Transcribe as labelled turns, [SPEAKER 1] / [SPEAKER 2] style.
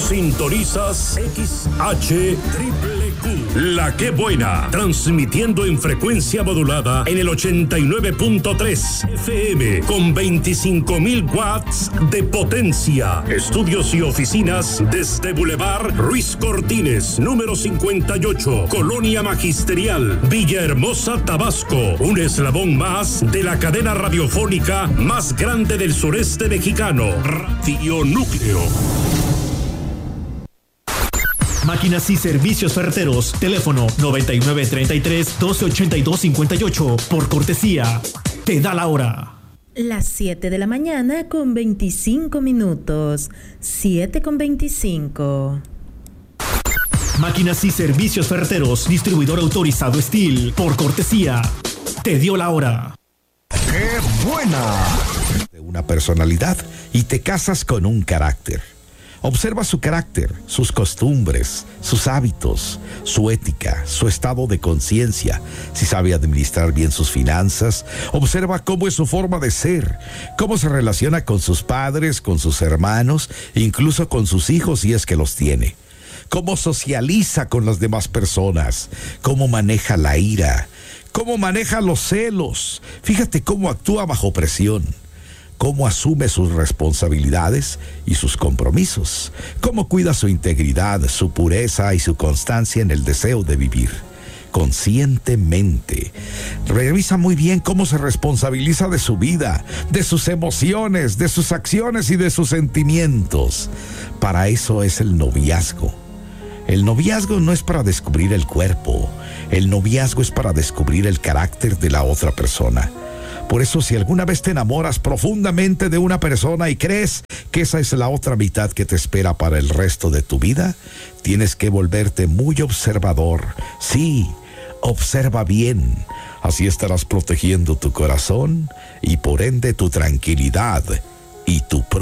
[SPEAKER 1] Sintonizas XHQQ, La Que Buena, transmitiendo en frecuencia modulada en el 89.3 FM con 25,000 watts de potencia. Estudios y oficinas desde Boulevard Ruiz Cortines, número 58, Colonia Magisterial, Villahermosa, Tabasco. Un eslabón más de la cadena radiofónica más grande del sureste mexicano, Radio Núcleo.
[SPEAKER 2] Máquinas y servicios ferreteros. Teléfono 9933-1282-58. Por cortesía, te da la hora.
[SPEAKER 3] Las 7 de la mañana con 25 minutos. 7:25.
[SPEAKER 2] Máquinas y servicios ferreteros. Distribuidor autorizado Steel. Por cortesía, te dio la hora.
[SPEAKER 4] ¡Qué buena! De una personalidad y te casas con un carácter. Observa su carácter, sus costumbres, sus hábitos, su ética, su estado de conciencia, si sabe administrar bien sus finanzas. Observa cómo es su forma de ser, cómo se relaciona con sus padres, con sus hermanos, incluso con sus hijos si es que los tiene. Cómo socializa con las demás personas, cómo maneja la ira, cómo maneja los celos. Fíjate cómo actúa bajo presión. Cómo asume sus responsabilidades y sus compromisos, cómo cuida su integridad, su pureza y su constancia en el deseo de vivir conscientemente. Revisa muy bien cómo se responsabiliza de su vida, de sus emociones, de sus acciones y de sus sentimientos. Para eso es el noviazgo. El noviazgo no es para descubrir el cuerpo, el noviazgo es para descubrir el carácter de la otra persona. Por eso, si alguna vez te enamoras profundamente de una persona y crees que esa es la otra mitad que te espera para el resto de tu vida, tienes que volverte muy observador. Sí, observa bien. Así estarás protegiendo tu corazón y por ende tu tranquilidad y tu